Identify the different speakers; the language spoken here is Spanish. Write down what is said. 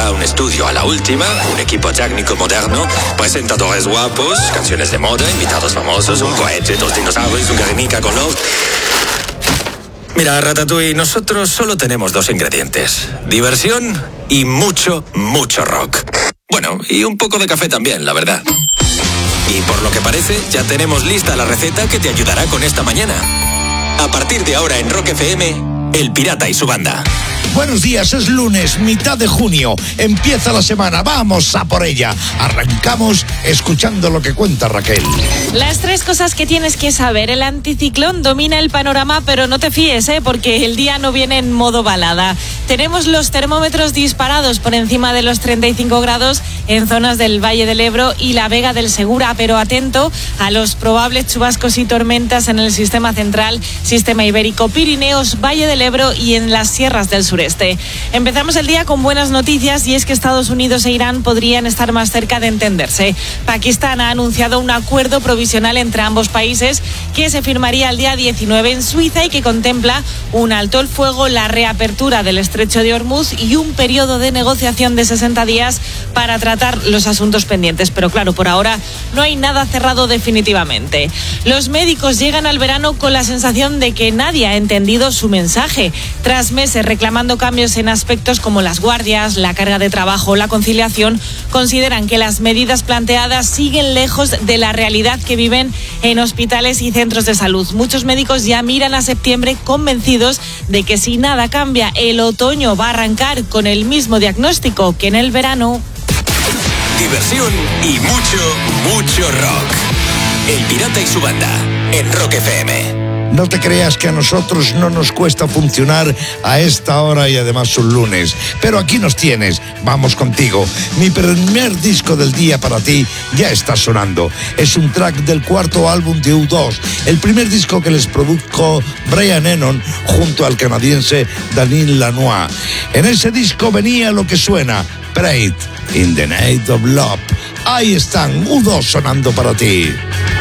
Speaker 1: habrá un estudio a la última, un equipo técnico moderno, presentadores guapos, canciones de moda, invitados famosos, un cohete, 2 dinosaurios, un Guernica con los... Mira, Ratatouille, nosotros solo tenemos 2 ingredientes. Diversión y mucho, mucho rock. Bueno, y un poco de café también, la verdad. Y por lo que parece, ya tenemos lista la receta que te ayudará con esta mañana. A partir de ahora en Rock FM, El Pirata y su banda.
Speaker 2: Buenos días, es lunes, mitad de junio. Empieza la semana, vamos a por ella. Arrancamos escuchando lo que cuenta Raquel.
Speaker 3: Las 3 cosas que tienes que saber. El anticiclón domina el panorama, pero no te fíes, porque el día no viene en modo balada. Tenemos los termómetros disparados por encima de los 35 grados en zonas del Valle del Ebro y la Vega del Segura, pero atento a los probables chubascos y tormentas en el sistema central, sistema ibérico, Pirineos, Valle del Ebro y en las sierras del sureste. Empezamos el día con buenas noticias, y es que Estados Unidos e Irán podrían estar más cerca de entenderse. Pakistán ha anunciado un acuerdo provisional entre ambos países que se firmaría el día 19 en Suiza y que contempla un alto el fuego, la reapertura del estrecho de Hormuz y un periodo de negociación de 60 días para tratar los asuntos pendientes. Pero claro, por ahora no hay nada cerrado definitivamente. Los médicos llegan al verano con la sensación de que nadie ha entendido su mensaje. Tras meses reclamando cambios en aspectos como las guardias, la carga de trabajo, la conciliación, consideran que las medidas planteadas siguen lejos de la realidad que viven en hospitales y centros de salud. Muchos médicos ya miran a septiembre convencidos de que si nada cambia, el otoño va a arrancar con el mismo diagnóstico que en el verano.
Speaker 1: Diversión y mucho, mucho rock. El Pirata y su banda en Rock FM.
Speaker 2: No te creas que a nosotros no nos cuesta funcionar a esta hora y además un lunes. Pero aquí nos tienes, vamos contigo. Mi primer disco del día para ti ya está sonando. Es un track del 4º álbum de U2, el primer disco que les produjo Brian Eno junto al canadiense Daniel Lanois. En ese disco venía lo que suena, Pride in the Night of Love. Ahí están, U2 sonando para ti.